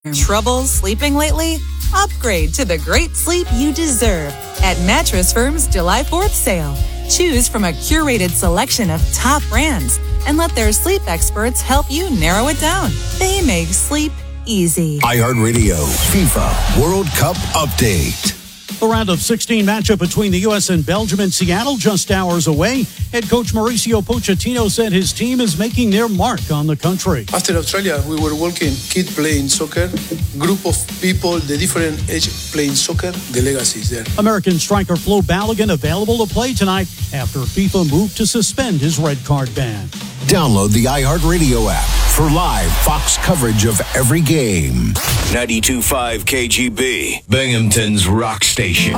Trouble sleeping lately? Upgrade to the great sleep you deserve at Mattress Firm's July 4th sale. Choose from a curated selection of top brands and let their sleep experts help you narrow it down. They make sleep easy. iHeartRadio FIFA World Cup Update. The round of 16 matchup between the U.S. and Belgium in Seattle just hours away. Head coach Mauricio Pochettino said his team is making their mark on the country. After Australia, we were walking kids playing soccer, group of people, the different age playing soccer, the legacy is there. American striker Flo Balogun available to play tonight after FIFA moved to suspend his red card ban. Download the iHeartRadio app for live Fox coverage of every game. 92.5 KGB, Binghamton's rock station.